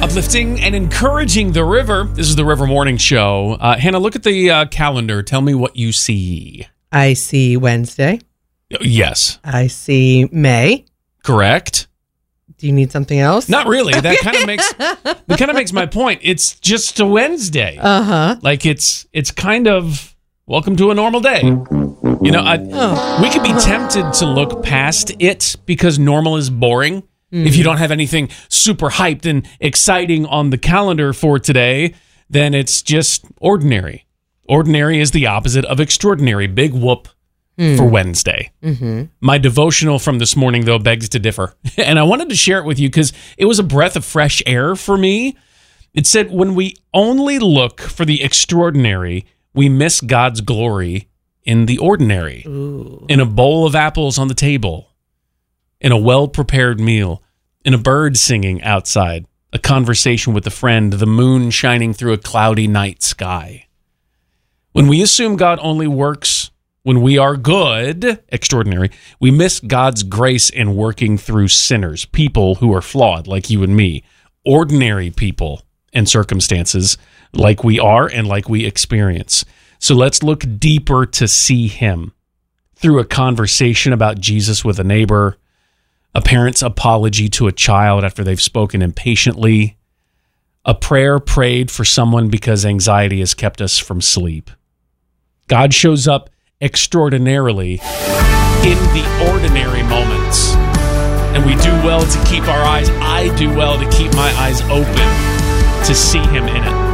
Uplifting and encouraging the river. This is the River Morning Show. Hannah, look at the calendar. Tell me what you see. I see Wednesday. Yes. I see May. Correct. Do you need something else? Not really. That kind of makes my point. It's just a Wednesday. Like it's kind of welcome to a normal day. You know, we could be tempted to look past it because normal is boring. If you don't have anything super hyped and exciting on the calendar for today, then it's just ordinary. Ordinary is the opposite of extraordinary. Big whoop for Wednesday. My devotional from this morning, though, begs to differ. And I wanted to share it with you because it was a breath of fresh air for me. It said, when we only look for the extraordinary, we miss God's glory in the ordinary. Ooh. In a bowl of apples on the table. In a well-prepared meal, in a bird singing outside, a conversation with a friend, the moon shining through a cloudy night sky. When we assume God only works when we are good, extraordinary, we miss God's grace in working through sinners, people who are flawed like you and me, ordinary people and circumstances like we are and like we experience. So let's look deeper to see him through a conversation about Jesus with a neighbor, a parent's apology to a child after they've spoken impatiently, a prayer prayed for someone because anxiety has kept us from sleep. God shows up extraordinarily in the ordinary moments, and we do well to keep our eyes, I do well to keep my eyes open to see him in it.